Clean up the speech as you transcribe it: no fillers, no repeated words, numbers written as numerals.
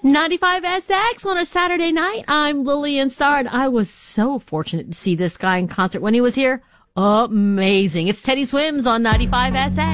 95SX on a Saturday night. I'm Lillian Starr, and I was so fortunate to see this guy in concert when he was here. Amazing. It's Teddy Swims on 95SX.